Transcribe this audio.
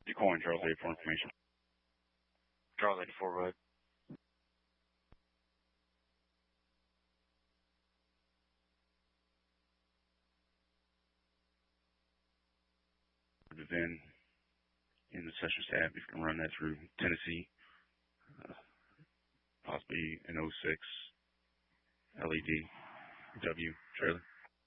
Decoying Charles 8 for information. Charles 84, road. The VIN in the session tab, if you can run that through Tennessee, possibly an '06 LED W trailer.